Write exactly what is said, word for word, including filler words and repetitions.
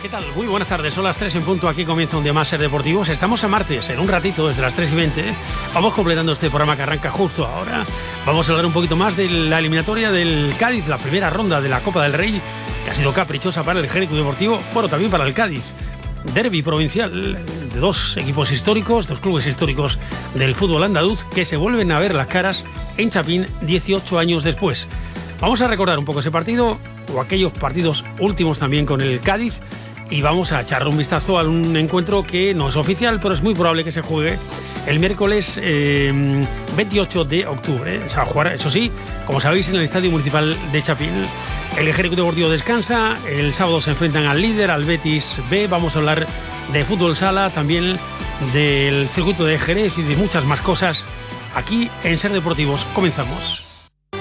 ¿qué tal? Muy buenas tardes, son las tres en punto, aquí comienza un día más Ser Deportivos. Estamos a martes, en un ratito, desde las tres y veinte. Vamos completando este programa que arranca justo ahora. Vamos a hablar un poquito más de la eliminatoria del Cádiz, la primera ronda de la Copa del Rey, que ha sido caprichosa para el Jerez Deportivo, bueno, también para el Cádiz. Derbi provincial de dos equipos históricos, dos clubes históricos del fútbol andaluz, que se vuelven a ver las caras en Chapín dieciocho años después. Vamos a recordar un poco ese partido, o aquellos partidos últimos también con el Cádiz, y vamos a echar un vistazo a un encuentro que no es oficial, pero es muy probable que se juegue el miércoles eh, veintiocho de octubre. Se va a jugar, eso sí, como sabéis, en el Estadio Municipal de Chapín. El Jerez Deportivo descansa, el sábado se enfrentan al líder, al Betis B. Vamos a hablar de fútbol sala, también del circuito de Jerez y de muchas más cosas. Aquí en Ser Deportivos comenzamos.